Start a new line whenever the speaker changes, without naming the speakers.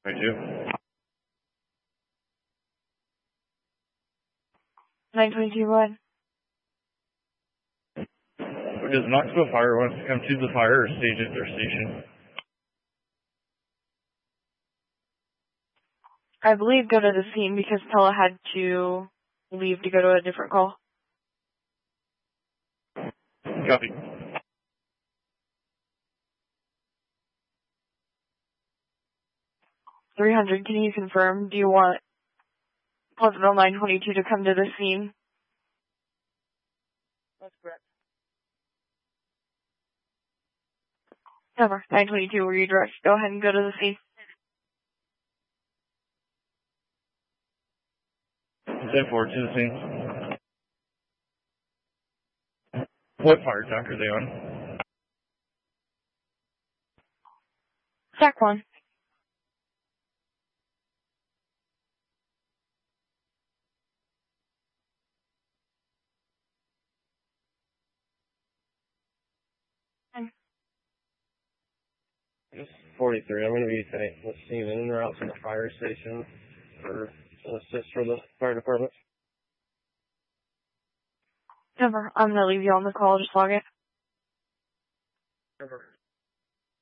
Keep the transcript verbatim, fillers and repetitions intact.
twenty-two.
nine twenty-two, one.
Does Knoxville Fire want to come to the fire or stage at their station?
I believe go to the scene because Pella had to leave to go to a different call.
Copy.
three hundred, can you confirm? Do you want Pleasantville nine twenty-two to come to the scene?
That's correct.
Never. nine twenty-two, were you direct? Go ahead and go to the scene.
ten four to the scene. What fire truck are they on?
Sac one.
Just forty-three. I'm going to be taking the scene in and out from the fire station for assist for the fire department.
Never. I'm going to leave you on the call. Just log it.
Never.